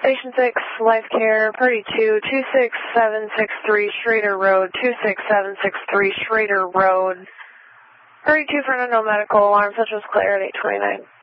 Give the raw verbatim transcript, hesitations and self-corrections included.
Station six, Life Care, Party two, two six seven six three Schrader Road, two six seven six three Schrader Road. Party two for an unknown medical, alarm such as clear at eight twenty-nine.